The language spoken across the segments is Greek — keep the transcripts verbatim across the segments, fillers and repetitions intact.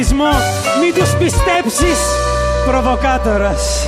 Μην τους πιστέψεις, προβοκάτορας.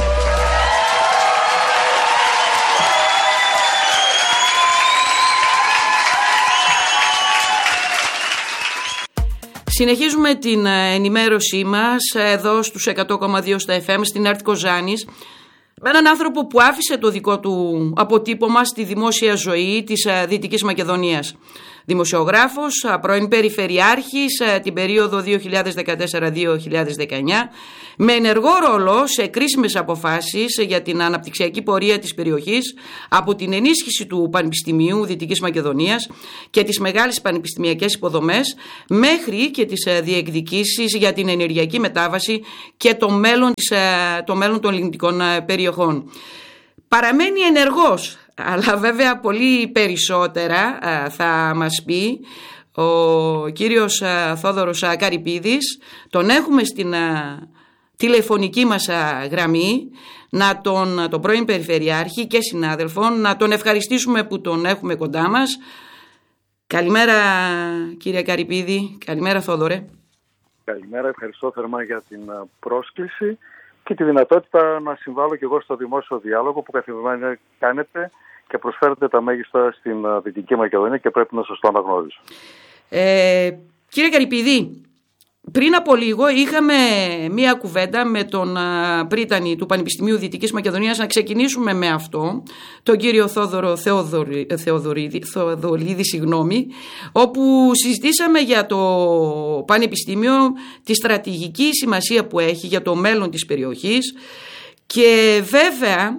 Συνεχίζουμε την ενημέρωσή μας εδώ στους εκατό κόμμα δύο στα εφ εμ στην ΕΡΤ Κοζάνης με έναν άνθρωπο που άφησε το δικό του αποτύπωμα στη δημόσια ζωή της Δυτικής Μακεδονίας. Δημοσιογράφος, πρώην Περιφερειάρχης την περίοδο δύο χιλιάδες δεκατέσσερα με δύο χιλιάδες δεκαεννιά, με ενεργό ρόλο σε κρίσιμες αποφάσεις για την αναπτυξιακή πορεία της περιοχής, από την ενίσχυση του Πανεπιστημίου Δυτικής Μακεδονίας και τις μεγάλες πανεπιστημιακές υποδομές, μέχρι και τις διεκδικήσεις για την ενεργειακή μετάβαση και το μέλλον, της, το μέλλον των ελληνικών περιοχών. Παραμένει ενεργός, αλλά βέβαια πολύ περισσότερα θα μας πει ο κύριος Θόδωρος Καρυπίδης. Τον έχουμε στην τηλεφωνική μας γραμμή, να τον, τον πρώην Περιφερειάρχη και συνάδελφο, να τον ευχαριστήσουμε που τον έχουμε κοντά μας. Καλημέρα κύριε Καρυπίδη, καλημέρα Θόδωρε. Καλημέρα, ευχαριστώ θερμά για την πρόσκληση και τη δυνατότητα να συμβάλλω και εγώ στο δημόσιο διάλογο που καθημερινά κάνετε και προσφέρετε τα μέγιστα στην Δυτική Μακεδονία και πρέπει να σας το αναγνώριζω. Ε, κύριε Καρυπίδη, πριν από λίγο είχαμε μία κουβέντα με τον πρίτανη του Πανεπιστημίου Δυτικής Μακεδονίας, να ξεκινήσουμε με αυτό, τον κύριο Θόδωρο Θεοδωρη, Θεοδωρίδη, Θεοδωρίδη, συγγνώμη, όπου συζητήσαμε για το Πανεπιστήμιο, τη στρατηγική σημασία που έχει για το μέλλον της περιοχής και βέβαια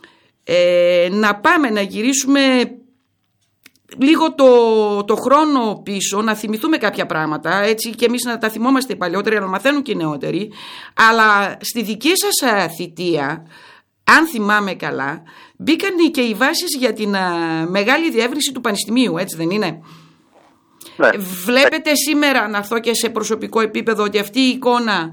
ε, να πάμε να γυρίσουμε λίγο το, το χρόνο πίσω, να θυμηθούμε κάποια πράγματα, έτσι και εμείς να τα θυμόμαστε οι παλιότεροι, αλλά μαθαίνουν και οι νεότεροι. Αλλά στη δική σας θητεία, αν θυμάμαι καλά, μπήκαν και οι βάσεις για την α, μεγάλη διεύρυνση του Πανεπιστημίου, έτσι δεν είναι? Ναι. Βλέπετε σήμερα, να έρθω και σε προσωπικό επίπεδο, ότι αυτή η εικόνα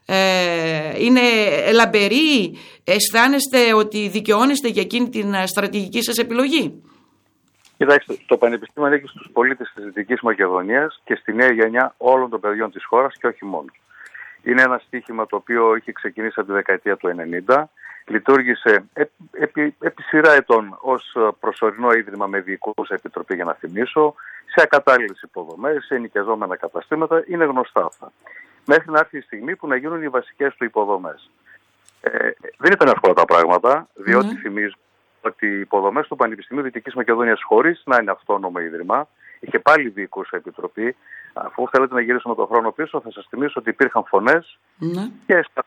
ε, είναι λαμπερή? Αισθάνεστε ότι δικαιώνεστε για εκείνη την στρατηγική σας επιλογή? Κοιτάξτε, το Πανεπιστήμιο ανήκει στους πολίτες της Δυτικής Μακεδονίας και στη νέα γενιά όλων των παιδιών της χώρας και όχι μόνο. Είναι ένα στοίχημα το οποίο είχε ξεκινήσει από τη δεκαετία του ενενήντα, λειτουργήσε επί, επί, επί σειρά ετών ως προσωρινό ίδρυμα με διοικούσα επιτροπή, για να θυμίσω, σε ακατάλληλες υποδομές, σε ενοικιαζόμενα καταστήματα, είναι γνωστά αυτά. Μέχρι να έρθει η στιγμή που να γίνουν οι βασικές του υποδομές. Ε, δεν ήταν εύκολα τα πράγματα, διότι mm. θυμίζω ότι οι υποδομές του Πανεπιστημίου Δυτικής Μακεδονίας, χωρίς να είναι αυτόνομο ίδρυμα, είχε πάλι διοικούσα επιτροπή. Αφού θέλετε να γυρίσουμε τον χρόνο πίσω, θα σας θυμίσω ότι υπήρχαν φωνές mm. και στα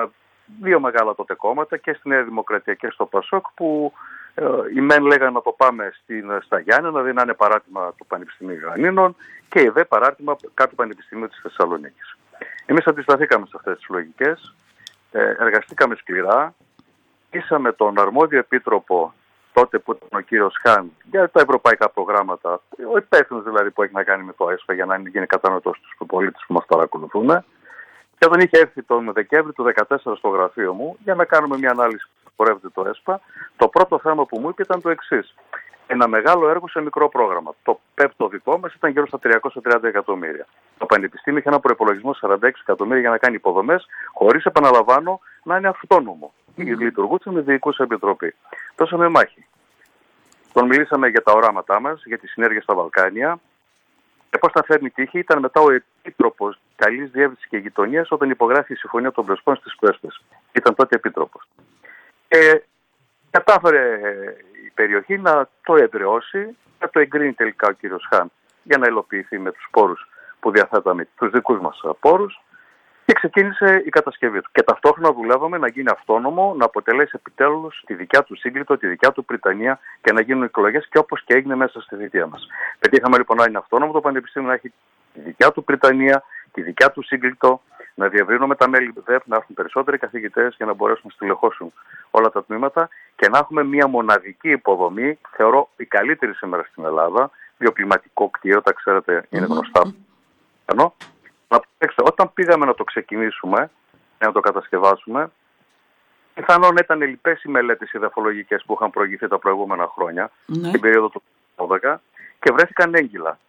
δύο μεγάλα τότε κόμματα, και στη Νέα Δημοκρατία και στο Πασόκ, που ε, οι μεν λέγανε να το πάμε στην, στα Γιάννενα, δηλαδή να είναι παράρτημα του Πανεπιστημίου Ιωαννίνων, και η δε παράρτημα κάποιου Πανεπιστημίου της Θεσσαλονίκης. Εμείς αντισταθήκαμε σε αυτές τις λογικές, ε, εργαστήκαμε σκληρά. Ήσαμε τον αρμόδιο επίτροπο τότε που ήταν ο κύριος Χάν για τα ευρωπαϊκά προγράμματα, ο υπεύθυνος δηλαδή που έχει να κάνει με το ΕΣΠΑ, για να γίνει κατανοητός στους πολίτες που μας παρακολουθούν. Και όταν είχε έρθει τον Δεκέμβρη του δύο χιλιάδες δεκατέσσερα στο γραφείο μου για να κάνουμε μια ανάλυση που πορεύεται το ΕΣΠΑ, το πρώτο θέμα που μου είπε ήταν το εξής. Ένα μεγάλο έργο σε μικρό πρόγραμμα. Το ΠΕΠ το δικό μας ήταν γύρω στα τριακόσια τριάντα εκατομμύρια. Το Πανεπιστήμιο είχε ένα προϋπολογισμό σαράντα έξι εκατομμύρια για να κάνει υποδομές, χωρίς, επαναλαμβάνω, να είναι αυτόνομο. Mm. Λειτουργούσε με διοικούσα επιτροπή. Δώσαμε μάχη. Τον μιλήσαμε για τα οράματά μας, για τη συνέργεια στα Βαλκάνια. Και πώς θα φέρνει τύχη, ήταν μετά ο Επίτροπος Καλής Διεύρυνσης και Γειτονίας όταν υπογράφει η Συμφωνία των Πρεσπών στις Πρέσπες. Ήταν τότε Επίτροπος. Και κατάφερε η περιοχή να το εδραιώσει, να το εγκρίνει τελικά ο κύριος Χάν για να υλοποιηθεί με τους πόρους που διαθέταμε, τους δικούς μας πόρους, και ξεκίνησε η κατασκευή του. Και ταυτόχρονα δουλεύαμε να γίνει αυτόνομο, να αποτελέσει επιτέλους τη δικιά του σύγκλιτο, τη δικιά του Πριτανία και να γίνουν εκλογές, και όπως και έγινε μέσα στη θητεία μας. Πετύχαμε λοιπόν να είναι αυτόνομο το Πανεπιστήμιο, να έχει τη δικιά του Πριτανία, τη δικιά του σύγκλιτο, να διευρύνουμε τα μέλη του ΔΕΠ, να έχουν περισσότεροι καθηγητές για να μπορέσουν να στελεχώσουν όλα τα τμήματα και να έχουμε μια μοναδική υποδομή, θεωρώ η καλύτερη σήμερα στην Ελλάδα, βιοκλιματικό κτίριο, τα ξέρετε, είναι γνωστά. Mm-hmm. Να προσέξτε, όταν πήγαμε να το ξεκινήσουμε, να το κατασκευάσουμε, πιθανόν ήταν λοιπές οι μελέτες υδαφολογικές που είχαν προηγηθεί τα προηγούμενα χρόνια, mm-hmm. την περίοδο του δύο χιλιάδες δώδεκα, και βρέθηκαν έγκυλα.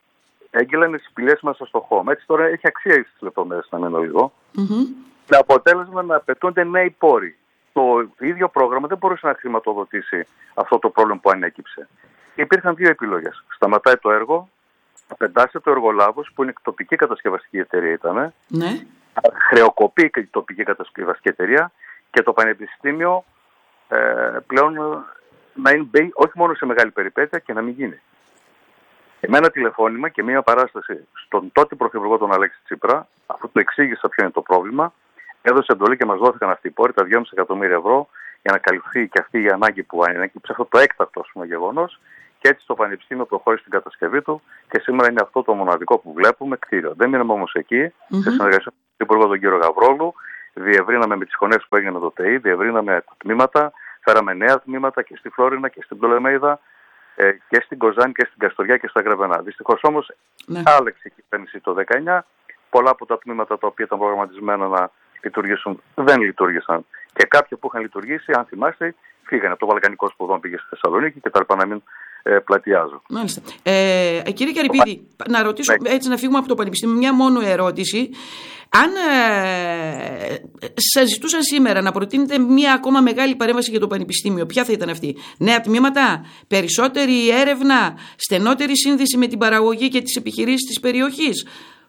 έγκυλαν τις σπηλιές μέσα στο χώμα. Έτσι τώρα έχει αξία στις λεπτομέρειες, να μείνω λίγο. Mm-hmm. Με αποτέλεσμα να απαιτούνται νέοι πόροι. Το ίδιο πρόγραμμα δεν μπορούσε να χρηματοδοτήσει αυτό το πρόβλημα που ανέκυψε. Υπήρχαν δύο επιλογές. Σταματάει το έργο, απεντάσσεται το εργολάβος, που είναι τοπική κατασκευαστική εταιρεία ήταν, ναι. χρεοκοπεί η τοπική κατασκευαστική εταιρεία και το πανεπιστήμιο ε, πλέον να είναι όχι μόνο σε μεγάλη περιπέτεια και να μην γίνει. Εμένα τηλεφώνημα και μία παράσταση στον τότε πρωθυπουργό τον Αλέξη Τσίπρα, αφού του εξήγησα ποιο είναι το πρόβλημα, έδωσε εντολή και μας δόθηκαν αυτοί οι πόροι, τα δυόμισι εκατομμύρια ευρώ, για να καλυφθεί και αυτή η ανάγκη που ανέκυψε, αυτό το έκτακτο γεγονός. Και έτσι το Πανεπιστήμιο προχώρησε στην κατασκευή του και σήμερα είναι αυτό το μοναδικό που βλέπουμε κτίριο. Δεν μείναμε όμως εκεί. Mm-hmm. Σε συνεργασία με τον Υπουργό τον κύριο Γαβρόλου, διευρύναμε με τις χωνές που έγινε το ΤΕΙ, διευρύναμε τα τμήματα, φέραμε νέα τμήματα και στη Φλόρινα και στην Πτολεμαΐδα ε, και στην Κοζάνη και στην Καστοριά και στα Γρεβενά. Δυστυχώς όμως mm-hmm. άλλαξε η κυβέρνηση το δεκαεννιά. Πολλά από τα τμήματα τα οποία ήταν προγραμματισμένα να λειτουργήσουν δεν λειτουργήσαν. Και κάποια που είχαν λειτουργήσει, αν θυμάστε, φύγανε από το Βαλκανικό Σπουδών, πήγε στη Θεσσαλονίκη και τα λοιπά, να μην ε, πλατιάζω. Μάλιστα. Ε, κύριε Καρυπίδη, το... να ρωτήσω, ναι. έτσι να φύγουμε από το Πανεπιστήμιο, μια μόνο ερώτηση. Αν ε, σας ζητούσαν σήμερα να προτείνετε μια ακόμα μεγάλη παρέμβαση για το Πανεπιστήμιο, ποια θα ήταν αυτή? Νέα τμήματα, περισσότερη έρευνα, στενότερη σύνδεση με την παραγωγή και τις επιχειρήσεις της περιοχής?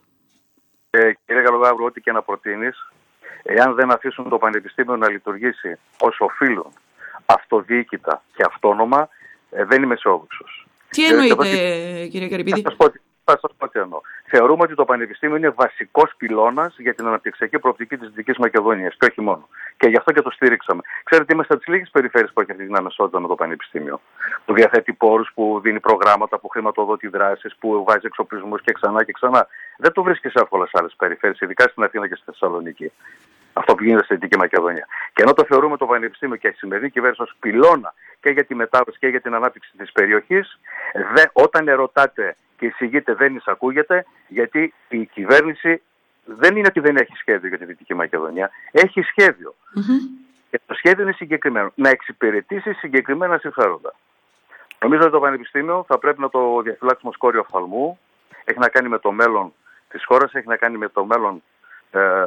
Ε, κύριε Καλογάβρου, ό,τι και να προτείνεις, εάν δεν αφήσουν το Πανεπιστήμιο να λειτουργήσει ως οφείλουν, αυτοδιοίκητα και αυτόνομα, ε, δεν είμαι αισιόδοξος. Τι εννοείτε, ε, κύριε Καρυπίδη? Θα σας πω, θα σας πω τι εννοώ. Θεωρούμε ότι το Πανεπιστήμιο είναι βασικός πυλώνας για την αναπτυξιακή προοπτική της Δυτικής Μακεδονίας και όχι μόνο. Και γι' αυτό και το στήριξαμε. Ξέρετε, είμαστε από τις λίγες περιφέρειες που έχει αυτή την αμεσότητα με το Πανεπιστήμιο. Που διαθέτει πόρους, που δίνει προγράμματα, που χρηματοδοτεί δράσεις, που βάζει εξοπλισμούς και ξανά και ξανά. Δεν το βρίσκεις εύκολα σε άλλες περιφέρειες, ειδικά στην Αθήνα και στη Θεσσαλονίκη. Αυτό που γίνεται στη Δυτική Μακεδονία. Και ενώ το θεωρούμε το Πανεπιστήμιο και η σημερινή κυβέρνηση ως πυλώνα και για τη μετάβαση και για την ανάπτυξη της περιοχής, δε, όταν ερωτάτε και εισηγείτε δεν εισακούγεται, γιατί η κυβέρνηση δεν είναι ότι δεν έχει σχέδιο για τη Δυτική Μακεδονία, έχει σχέδιο. Mm-hmm. Και το σχέδιο είναι συγκεκριμένο, να εξυπηρετήσει συγκεκριμένα συμφέροντα. Νομίζω ότι το Πανεπιστήμιο θα πρέπει να το διαφυλάξουμε ως κόριο οφθαλμού, έχει να κάνει με το μέλλον της χώρας, έχει να κάνει με το μέλλον ε,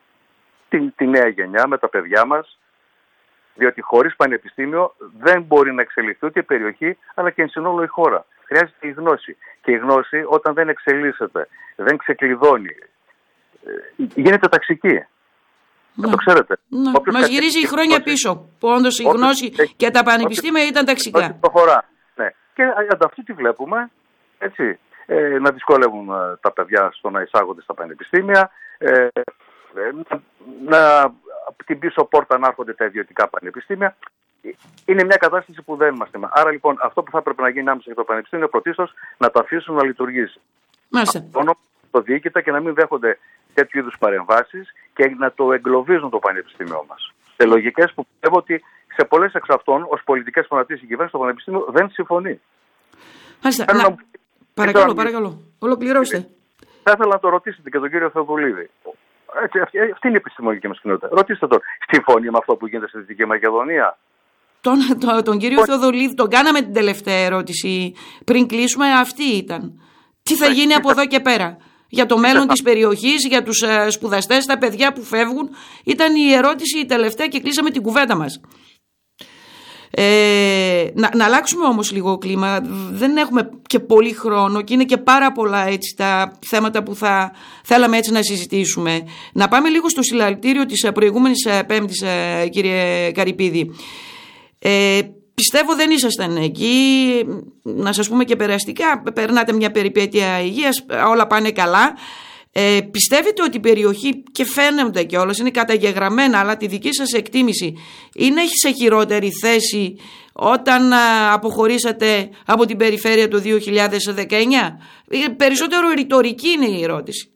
τη, τη νέα γενιά, με τα παιδιά μας, διότι χωρίς πανεπιστήμιο δεν μπορεί να εξελιχθεί ούτε η περιοχή, αλλά και εν συνόλο η χώρα. Χρειάζεται η γνώση. Και η γνώση, όταν δεν εξελίσσεται, δεν ξεκλειδώνει, γίνεται ταξική. Δεν το ξέρετε. Μας γυρίζει η χρόνια πίσω, που όντως η γνώση και τα πανεπιστήμια ήταν ταξικά. Προχωρά. Ναι. Και ανταυτού τι βλέπουμε, έτσι, ε, να δυσκολεύουν ε, τα παιδιά στο να εισάγονται στα πανεπιστήμια, ε, να, να από την πίσω πόρτα να έρχονται τα ιδιωτικά πανεπιστήμια. Είναι μια κατάσταση που δεν είμαστε. Άρα λοιπόν αυτό που θα πρέπει να γίνει άμεσα για το πανεπιστήμιο είναι πρωτίστως να το αφήσουν να λειτουργήσει. Μάλιστα. Το διοίκητα και να μην δέχονται τέτοιου είδους παρεμβάσεις και να το εγκλωβίζουν το πανεπιστήμιό μας. Σε λογικές που πιστεύω ότι σε πολλές εξ αυτών, ως πολιτικές που αναπτύσσει η κυβέρνηση, το πανεπιστήμιο δεν συμφωνεί. Μάλιστα. Να... Να... Παρακαλώ, παρακαλώ. Ολοκληρώστε. Θα ήθελα να το ρωτήσετε και τον κύριο Θεοδουλίδη. Έτσι, αυτή, αυτή είναι η επιστημονική μας κοινότητα. Ρωτήστε τον, συμφωνεί με αυτό που γίνεται στη Δυτική Μακεδονία? Τον, τον, τον κύριο Θεοδουλίδη τον κάναμε την τελευταία ερώτηση. Πριν κλείσουμε, αυτή ήταν. Τι θα γίνει από εδώ και πέρα? Για το μέλλον της περιοχής, για τους uh, σπουδαστές, τα παιδιά που φεύγουν. Ήταν η ερώτηση η τελευταία και κλείσαμε την κουβέντα μας. Ε, να, να αλλάξουμε όμως λίγο κλίμα. Δεν έχουμε και πολύ χρόνο και είναι και πάρα πολλά έτσι τα θέματα που θα θέλαμε έτσι να συζητήσουμε. Να πάμε λίγο στο συλλαλητήριο της προηγούμενης Πέμπτης, κύριε Καρυπίδη. Ε, Πιστεύω δεν ήσασταν εκεί, να σας πούμε και περαστικά, περνάτε μια περιπέτεια υγείας, όλα πάνε καλά. Ε, πιστεύετε ότι η περιοχή, και φαίνεται κιόλας, είναι καταγεγραμμένα, αλλά τη δική σας εκτίμηση είναι σε χειρότερη θέση όταν α, αποχωρήσατε από την περιφέρεια του δύο χιλιάδες δεκαεννιά? Περισσότερο ρητορική είναι η ερώτηση.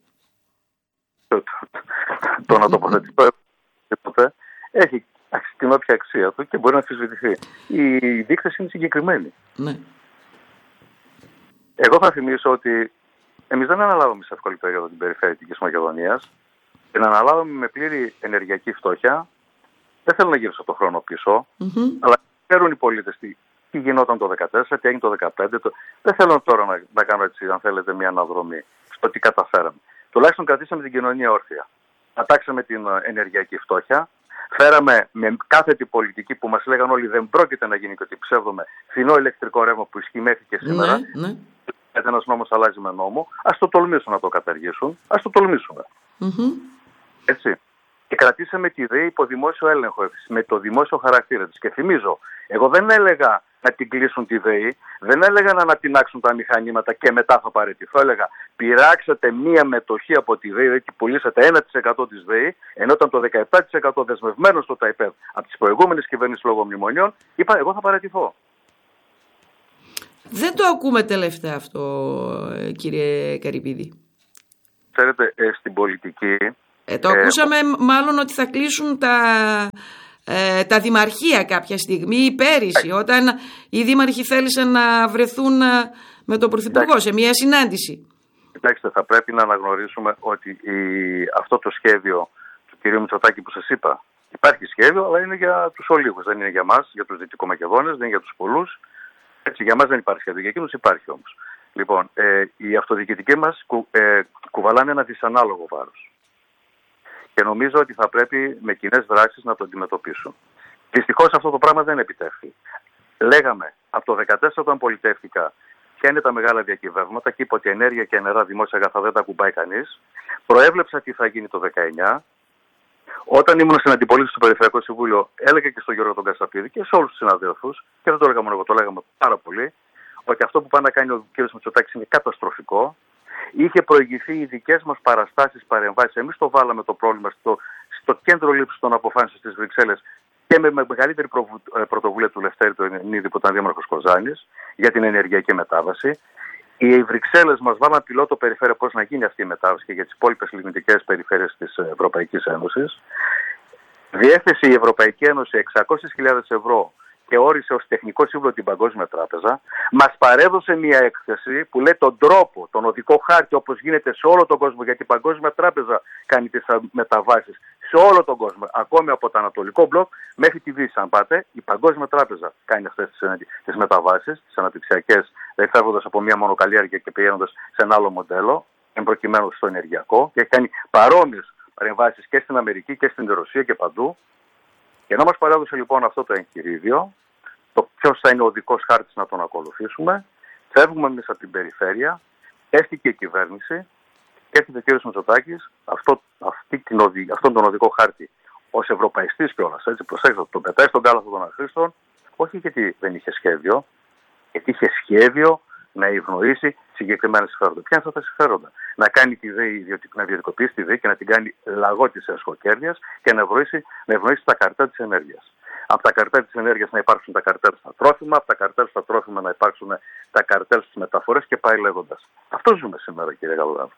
Το να τοποθετηθώ έχει την όποια αξία του και μπορεί να αμφισβητηθεί. Οι δείκτες είναι συγκεκριμένοι. Ναι. Εγώ θα θυμίσω ότι εμείς δεν αναλάβαμε σε εύκολη περίοδο την περιφέρεια της Μακεδονίας. Την αναλάβαμε με πλήρη ενεργειακή φτώχεια. Δεν θέλω να γυρίσω το χρόνο πίσω, mm-hmm. αλλά ξέρουν οι πολίτες τι τι γινόταν το δεκατέσσερα, τι έγινε το δεκαπέντε. Το... Δεν θέλω τώρα να, να κάνω έτσι, αν θέλετε, μια αναδρομή στο τι καταφέραμε. Τουλάχιστον κρατήσαμε την κοινωνία όρθια. Πατάξαμε την ενεργειακή φτώχεια. Φέραμε με κάθετη πολιτική που μας λέγαν όλοι δεν πρόκειται να γίνει και ότι ψεύδομαι φθηνό ηλεκτρικό ρεύμα που ισχύει μέχρι και σήμερα. Ναι, ναι. Ένας νόμος αλλάζει με νόμο. Ας το τολμήσουν να το καταργήσουν. Ας το τολμήσουν. Mm-hmm. Έτσι. Και κρατήσαμε τη ΔΕΗ υπό δημόσιο έλεγχο, με το δημόσιο χαρακτήρα της. Και θυμίζω, εγώ δεν έλεγα να την κλείσουν τη ΔΕΗ, δεν έλεγα να ανατινάξουν τα μηχανήματα και μετά θα παραιτηθώ. Έλεγα πειράξατε μία μετοχή από τη ΔΕΗ, δηλαδή πουλήσατε ένα τοις εκατό της ΔΕΗ, ενώ ήταν το δεκαεπτά τοις εκατό δεσμευμένο στο ΤΑΙΠΕΔ από τις προηγούμενες κυβερνήσεις λόγω μνημονιών, είπα εγώ θα παραιτηθώ. Δεν το ακούμε τελευταία αυτό, κύριε Καρυπίδη. Ξέρετε, ε, στην πολιτική... Ε, το ε, ακούσαμε ε, μάλλον ότι θα κλείσουν τα, ε, τα δημαρχία κάποια στιγμή ή πέρυσι, ε, όταν οι δήμαρχοι θέλησαν να βρεθούν με τον Πρωθυπουργό σε μια συνάντηση. Κοιτάξτε, θα πρέπει να αναγνωρίσουμε ότι η, αυτό το σχέδιο του κ. Μητσοτάκη που σας είπα, υπάρχει σχέδιο, αλλά είναι για τους ολίγους, δεν είναι για μας, για τους Δυτικομακεδόνες, δεν είναι για τους πολλούς. Έτσι, για μας δεν υπάρχει σχέδιο, για εκείνους υπάρχει όμως. Λοιπόν, ε, οι αυτοδιοικητικοί μας κου, ε, κουβαλάνε ένα δυσανάλογο βάρος. Και νομίζω ότι θα πρέπει με κοινές δράσεις να το αντιμετωπίσουν. Δυστυχώς αυτό το πράγμα δεν επιτεύχθη. Λέγαμε από το δεκατέσσερα όταν πολιτεύτηκα ποια είναι τα μεγάλα διακυβεύματα και είπα ότι ενέργεια και νερά δημόσια αγαθά δεν τα κουμπάει κανείς. Προέβλεψα τι θα γίνει το δεκαεννιά. Όταν ήμουν στην αντιπολίτευση στο Περιφερειακό Συμβούλιο, έλεγα και στον Γιώργο τον Κασαπίδη και σε όλους τους συναδέλφους, και δεν το έλεγα μόνο εγώ, το λέγαμε πάρα πολύ, ότι αυτό που πάει να κάνει ο κ. Μητσοτάκης είναι καταστροφικό. Είχε προηγηθεί οι δικές μας παραστάσεις, παρεμβάσεις. Εμείς το βάλαμε το πρόβλημα στο, στο κέντρο λήψης των αποφάσεων στις Βρυξέλλες και με μεγαλύτερη πρωτοβουλία του Λευτέρη του Ενίδη που ήταν δήμαρχος Κοζάνης για την ενεργειακή μετάβαση. Οι Βρυξέλλες μας βάλαν πιλότο περιφέρεια πώς να γίνει αυτή η μετάβαση και για τις υπόλοιπες λιμνητικές περιφέρειες της Ευρωπαϊκής Ένωσης. Διέθεσε η Ευρωπαϊκή Ένωση εξακόσιες χιλιάδες ευρώ και όρισε ως τεχνικό σύμβουλο την Παγκόσμια Τράπεζα. Μας παρέδωσε μια έκθεση που λέει τον τρόπο, τον οδικό χάρτη όπως γίνεται σε όλο τον κόσμο, γιατί η Παγκόσμια Τράπεζα κάνει τις μεταβάσεις σε όλο τον κόσμο, ακόμη από το Ανατολικό Μπλοκ μέχρι τη Δύση. Αν πάτε, η Παγκόσμια Τράπεζα κάνει αυτές τις μεταβάσεις, τις αναπτυξιακές, δηλαδή φεύγοντας από μια μονοκαλλιέργεια και πηγαίνοντας σε ένα άλλο μοντέλο, εν προκειμένου στο ενεργειακό, και έχει κάνει παρόμοιες παρεμβάσεις και στην Αμερική και στην Ρωσία και παντού. Και ενώ μας παρέδωσε λοιπόν αυτό το εγχειρίδιο, το ποιος θα είναι ο οδικός χάρτης να τον ακολουθήσουμε, φεύγουμε εμείς από την περιφέρεια, έστηκε η κυβέρνηση και έρχεται ο κ. Μητσοτάκης αυτό, αυτόν τον οδικό χάρτη ως ευρωπαϊστής κιόλας, έτσι, προσέξτε, τον πετάει στον κάλαθο των αχρήστων, όχι γιατί δεν είχε σχέδιο, γιατί είχε σχέδιο να ευνοήσει συγκεκριμένα συμφέροντα. Ποια είναι αυτά τα συμφέροντα? Να κάνει τη ΔΕΗ, να ιδιωτικοποιήσει τη ΔΕΗ και να την κάνει λαγό της εσχοκέρδειας και να ευνοήσει, να ευνοήσει τα καρτέλ της ενέργειας. Από τα καρτέλ της ενέργειας να υπάρξουν τα καρτέλ στα τρόφιμα, από τα καρτέλ στα τρόφιμα να υπάρξουν τα καρτέλ στις μεταφορές και πάει λέγοντας. Αυτό ζούμε σήμερα, κύριε Γαλουδάβου.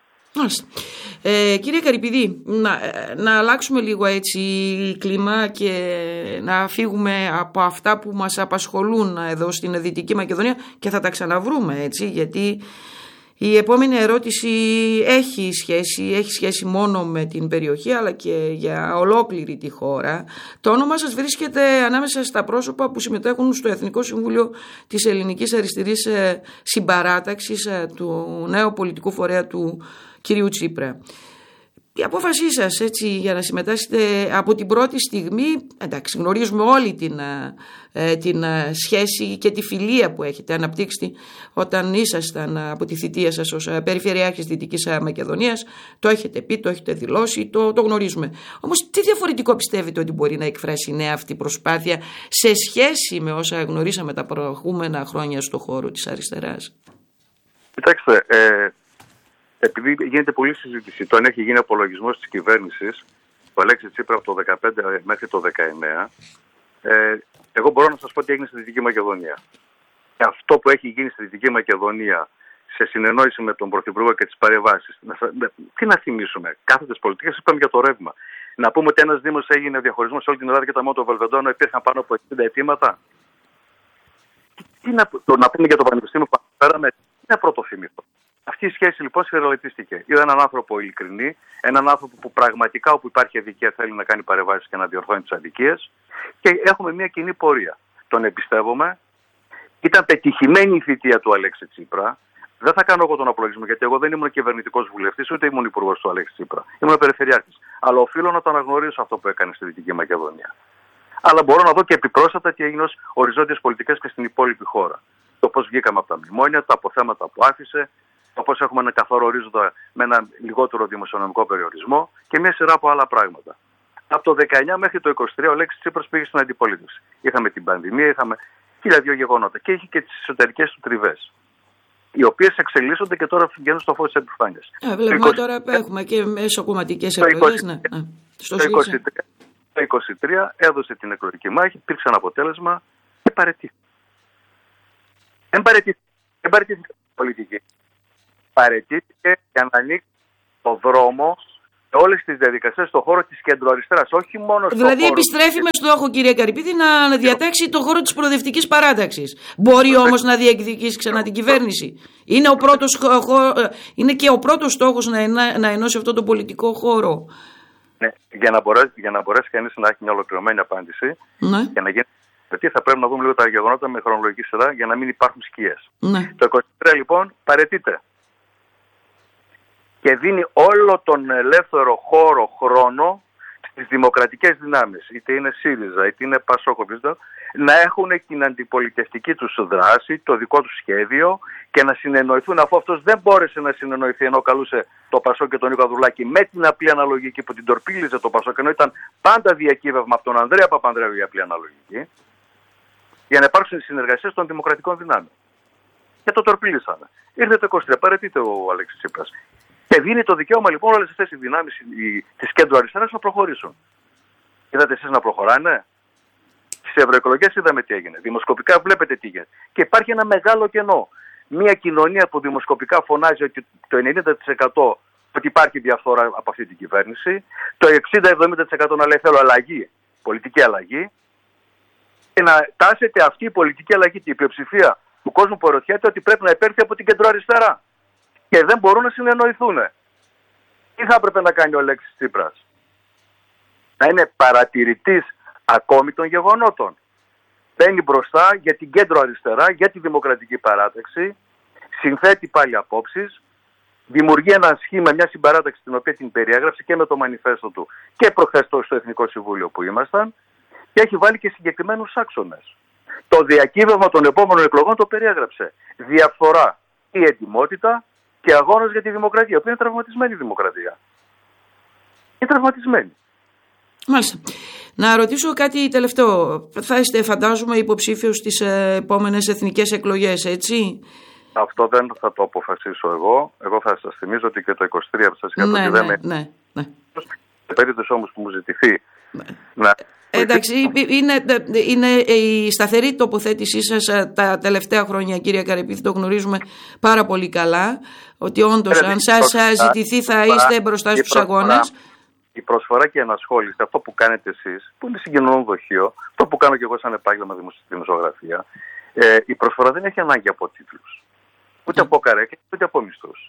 Ε, κύριε Καρυπίδη, να, να αλλάξουμε λίγο έτσι κλίμα και να φύγουμε από αυτά που μας απασχολούν εδώ στην Δυτική Μακεδονία και θα τα ξαναβρούμε, έτσι, γιατί η επόμενη ερώτηση έχει σχέση, έχει σχέση μόνο με την περιοχή αλλά και για ολόκληρη τη χώρα. Το όνομα σας βρίσκεται ανάμεσα στα πρόσωπα που συμμετέχουν στο Εθνικό Συμβούλιο της Ελληνικής Αριστερής Συμπαράταξης του νέου πολιτικού φορέα του κυρίου Τσίπρα. Η απόφασή σας, έτσι, για να συμμετάσχετε από την πρώτη στιγμή, εντάξει, γνωρίζουμε όλη την, την σχέση και τη φιλία που έχετε αναπτύξει όταν ήσασταν από τη θητεία σας ως Περιφερειάρχης Δυτικής Μακεδονίας, το έχετε πει, το έχετε δηλώσει, το, το γνωρίζουμε. Όμως τι διαφορετικό πιστεύετε ότι μπορεί να εκφράσει η νέα αυτή προσπάθεια σε σχέση με όσα γνωρίσαμε τα προηγούμενα χρόνια στο χώρο της αριστεράς? Κοιτάξτε, ε... επειδή γίνεται πολλή συζήτηση, το αν έχει γίνει απολογισμός της κυβέρνησης του Αλέξη Τσίπρα από το δύο χιλιάδες δεκαπέντε μέχρι το δύο χιλιάδες δεκαεννέα, ε, εγώ μπορώ να σας πω τι έγινε στη Δυτική Μακεδονία. Και αυτό που έχει γίνει στη Δυτική Μακεδονία σε συνεννόηση με τον Πρωθυπουργό και τις παρεμβάσεις, τι να θυμίσουμε, κάθετες πολιτικές, είπαμε για το ρεύμα. Να πούμε ότι ένας Δήμος έγινε διαχωρισμός σε όλη την Ελλάδα και τα μόνο το Βελβεντόνο υπήρχαν πάνω από εξήντα αιτήματα. Τι να, το, να πούμε για το Πανεπιστήμιο που αναφέραμε, τι να πρωτοθυμηθώ. Αυτή η σχέση λοιπόν σφαιρολετίστηκε. Είδα έναν άνθρωπο ειλικρινή, έναν άνθρωπο που πραγματικά όπου υπάρχει αδικία θέλει να κάνει παρεμβάσεις και να διορθώνει τις αδικίες, και έχουμε μια κοινή πορεία. Τον εμπιστεύομαι Ήταν πετυχημένη η θητεία του Αλέξη Τσίπρα. Δεν θα κάνω εγώ τον απολογισμό, γιατί εγώ δεν ήμουν κυβερνητικός βουλευτής, ούτε ήμουν υπουργός του Αλέξη Τσίπρα. Ήμουν περιφερειάρχης. Αλλά οφείλω να το αναγνωρίσω αυτό που έκανε στη Δυτική Μακεδονία. Αλλά μπορώ να δω και επιπρόσθετα τι έγινε ως οριζόντιες πολιτικές και στην υπόλοιπη χώρα. Το πώς βγήκαμε από τα μνημόνια, τα αποθέματα που άφησε, το πώς έχουμε ένα καθαρό ορίζοντα με ένα λιγότερο δημοσιονομικό περιορισμό και μια σειρά από άλλα πράγματα. Από το δεκαεννιά μέχρι το είκοσι τρία ο Αλέξης Τσίπρας πήγε στην αντιπολίτευση. Είχαμε την πανδημία, είχαμε χίλια δύο γεγονότα και είχε και τις εσωτερικές του τριβές, οι οποίες εξελίσσονται και τώρα βγαίνουν στο φως της επιφάνειας. Ε, βλέπουμε είκοσι... τώρα έχουμε και μεσοκομματικές εκλογές. Ναι, ναι. Στο το, είκοσι τρία, το είκοσι τρία έδωσε την εκλογική μάχη, υπήρξε ένα αποτέλεσμα και παραιτήθηκε. Δεν παραιτήθηκε, δεν παραιτήθηκε η πολιτική. Παραιτήθηκε για να ανοίξει το δρόμο σε όλες τις διαδικασίες στον χώρο της κεντροαριστεράς, όχι μόνο στον δηλαδή χώρο... επιστρέφει με στόχο, κύριε Καρυπίδη, να διατάξει το χώρο της προοδευτικής παράταξης. Μπορεί όμως να διεκδικήσει ξανά την κυβέρνηση. Είναι, ο πρώτος, είναι και ο πρώτος στόχος να, ενά, να ενώσει αυτό το πολιτικό χώρο. Ναι, για να μπορέσει, για να μπορέσει κανείς να έχει μια ολοκληρωμένη απάντηση, ναι. για να γίνει... Γιατί θα πρέπει να δούμε λίγο τα γεγονότα με χρονολογική σειρά για να μην υπάρχουν σκιές. Ναι. Το είκοσι τρία λοιπόν παραιτείται και δίνει όλο τον ελεύθερο χώρο, χρόνο στις δημοκρατικές δυνάμεις, είτε είναι ΣΥΡΙΖΑ, είτε είναι ΠΑΣΟΚ, να έχουν την αντιπολιτευτική τους δράση, το δικό τους σχέδιο και να συνεννοηθούν, αφού αυτός δεν μπόρεσε να συνεννοηθεί ενώ καλούσε το ΠΑΣΟΚ και τον Νίκο Ανδρουλάκη με την απλή αναλογική που την τορπίλιζε το ΠΑΣΟΚ, ενώ ήταν πάντα διακύβευμα από τον Ανδρέα Παπανδρέου η απλή αναλογική, για να υπάρξουν συνεργασίες των δημοκρατικών δυνάμεων. Και το τορπίλησαν. Ήρθε το είκοσι τρία, παραιτείται ο Αλέξης Τσίπρας. Και δίνει το δικαίωμα λοιπόν όλες αυτές οι δυνάμεις της κέντρου αριστεράς να προχωρήσουν. Είδατε εσείς να προχωράνε. Στις ευρωεκλογές είδαμε τι έγινε. Δημοσκοπικά βλέπετε τι γίνεται. Και υπάρχει ένα μεγάλο κενό. Μια κοινωνία που δημοσκοπικά φωνάζει ότι το ενενήντα τοις εκατό ότι υπάρχει διαφθορά από αυτή την κυβέρνηση, το εξήντα με εβδομήντα τοις εκατό να λέει θέλω αλλαγή, πολιτική αλλαγή, και να τάσεται αυτή η πολιτική αλλαγή και η πλειοψηφία του κόσμου που ερωτιέται ότι πρέπει να υπέρθει από την κεντροαριστερά. Και δεν μπορούν να συνεννοηθούν. Τι θα έπρεπε να κάνει ο Αλέξης Τσίπρας? Να είναι παρατηρητής ακόμη των γεγονότων. Μπαίνει μπροστά για την κέντρο αριστερά, για τη δημοκρατική παράταξη, συνθέτει πάλι απόψεις, δημιουργεί ένα σχήμα, μια συμπαράταξη την οποία την περιέγραψε και με το μανιφέστο του και προχθές στο Εθνικό Συμβούλιο που ήμασταν, και έχει βάλει και συγκεκριμένους άξονες. Το διακύβευμα των επόμενων εκλογών το περιέγραψε. Διαφθορά ή εντιμότητα και αγώνας για τη δημοκρατία, που είναι τραυματισμένη η δημοκρατία. Είναι τραυματισμένη. Μάλιστα. Να ρωτήσω κάτι τελευταίο. Θα είστε, φαντάζομαι, υποψήφιος στις επόμενες εθνικές εκλογές, έτσι? Αυτό δεν θα το αποφασίσω εγώ. Εγώ θα σας θυμίζω ότι και το είκοσι τρία σας είχα ναι, το ναι, ναι, ναι, ναι. Σε περίπτωση όμως που μου ζητηθεί ναι. να... Εντάξει, είναι, είναι η σταθερή τοποθέτησή σας τα τελευταία χρόνια, κύριε Καρυπίδη, το γνωρίζουμε πάρα πολύ καλά, ότι όντως αν σας ζητηθεί θα είστε μπροστά στους αγώνες. Η προσφορά και η ενασχόληση, αυτό που κάνετε εσείς, που είναι συγκοινωνικό δοχείο, αυτό που κάνω και εγώ σαν επάγγελμα δημοσιογραφία, ε, η προσφορά δεν έχει ανάγκη από τίτλους, ούτε από καρέκλες, ούτε από μισθούς.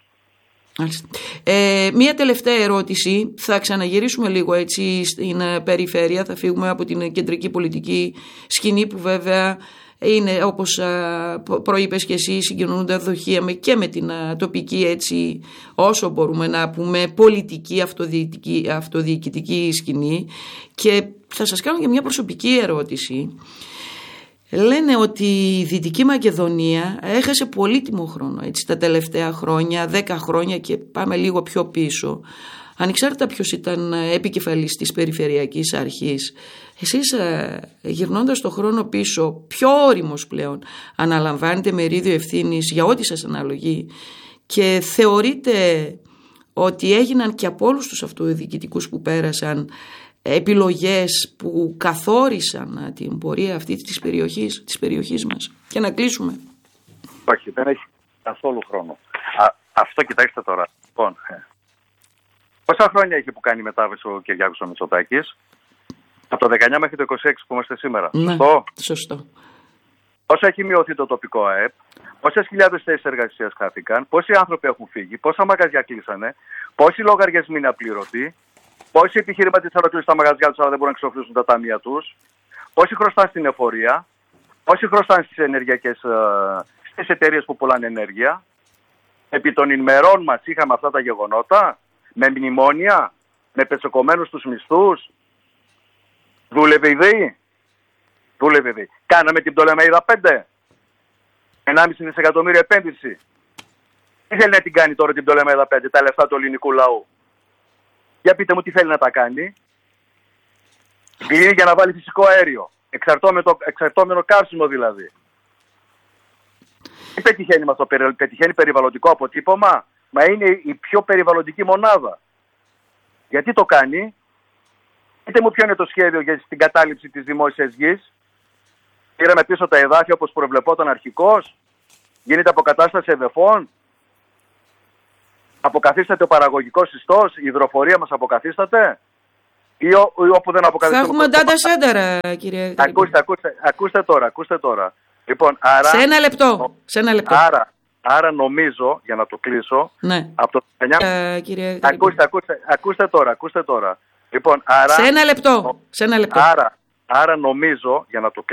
Ε, μία τελευταία ερώτηση. Θα ξαναγυρίσουμε λίγο έτσι στην περιφέρεια. Θα φύγουμε από την κεντρική πολιτική σκηνή που βέβαια είναι, όπως προείπες και εσύ, συγκοινωνούντα δοχεία και με την τοπική, έτσι, όσο μπορούμε να πούμε, πολιτική αυτοδιοικητική, αυτοδιοικητική σκηνή. Και θα σας κάνω και μια προσωπική ερώτηση. Λένε ότι η Δυτική Μακεδονία έχασε πολύτιμο χρόνο, έτσι, τα τελευταία χρόνια, δέκα χρόνια και πάμε λίγο πιο πίσω. Ανεξάρτητα ποιος ήταν επικεφαλής της Περιφερειακής Αρχής, εσείς γυρνώντας το χρόνο πίσω, πιο όριμος πλέον, αναλαμβάνετε μερίδιο ευθύνης για ό,τι σας αναλογεί και θεωρείτε ότι έγιναν και από όλους τους αυτοδιοικητικούς που πέρασαν επιλογές που καθόρισαν την πορεία αυτή της περιοχής, της περιοχής μας? Και να κλείσουμε. Όχι, δεν έχει καθόλου χρόνο. Α, αυτό κοιτάξτε τώρα. Λοιπόν, πόσα χρόνια έχει που κάνει μετάβαση ο Κυριάκος ο Μητσοτάκης? Από το δεκαεννιά μέχρι το είκοσι έξι που είμαστε σήμερα. Ναι, σωστό. σωστό. Πόσα έχει μειωθεί το τοπικό ΑΕΠ, πόσες χιλιάδες θέσεις εργασίας χάθηκαν, πόσοι άνθρωποι έχουν φύγει, πόσα μαγαζιά κλείσανε, πόσοι λογαριασμοί είναι απλήρωτοι, πόσοι επιχειρηματίες θα κλείσουν τα μαγαζιά τους αλλά δεν μπορούν να εξοφλήσουν τα ταμεία τους, πόσοι χρωστάνε στην εφορία, Όσοι χρωστάνε στις ενεργειακές, στις εταιρείες που πουλάνε ενέργεια, επί των ημερών μας είχαμε αυτά τα γεγονότα, με μνημόνια, με πετσοκομμένους τους μισθούς. Δούλευε η ΔΕΗ. Δούλευε η ΔΕΗ. Κάναμε την Πτολεμαΐδα πέντε. ενάμιση δισεκατομμύρια επένδυση. Τι θέλει να την κάνει τώρα την Πτολεμαΐδα πέντε, τα λεφτά του ελληνικού λαού? Για πείτε μου τι θέλει να τα κάνει. Είναι για να βάλει φυσικό αέριο. Εξαρτώμενο, εξαρτώμενο καύσιμο δηλαδή. Τι πετυχαίνει μας το πετυχαίνει περιβαλλοντικό αποτύπωμα? Μα είναι η πιο περιβαλλοντική μονάδα. Γιατί το κάνει? Πείτε μου ποιο είναι το σχέδιο για την κατάληψη της δημόσιας γης. Πήραμε πίσω τα εδάφια όπως προβλεπόταν αρχικώς. Γίνεται αποκατάσταση εδεφών. Αποκαθίσταται ο παραγωγικός ιστός. Η υδροφορία μας αποκαθίσταται. Ή, ό, ή όπου δεν αποκαθίσταται. Θα έχουμε data center, κύριε. Ακούστε, ακούστε, ακούστε τώρα, ακούστε τώρα. Λοιπόν, άρα, σε ένα λεπτό. Σε ένα λεπτό. Άρα, άρα νομίζω, για να το κλείσω, ναι. από το ε, κύριε, ακούστε, ακούστε, ακούστε τώρα, ακούστε τώρα. Λοιπόν, άρα, σε ένα λεπτό. Σε ένα λεπτό. Άρα, άρα νομίζω, για να το κλείσω,